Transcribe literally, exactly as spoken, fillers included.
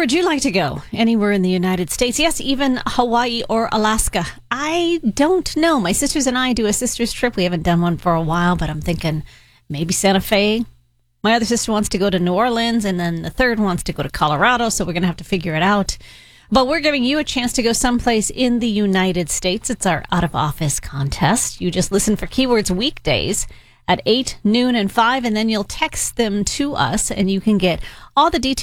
would you like to go? Anywhere in the United States? Yes, even Hawaii or Alaska. I don't know. My sisters and I do a sister's trip. We haven't done one for a while, but I'm thinking maybe Santa Fe. My other sister wants to go to New Orleans, and then the third wants to go to Colorado, so we're going to have to figure it out. But we're giving you a chance to go someplace in the United States. It's our out-of-office contest. You just listen for keywords weekdays at eight, noon, and five, and then you'll text them to us, and you can get all the details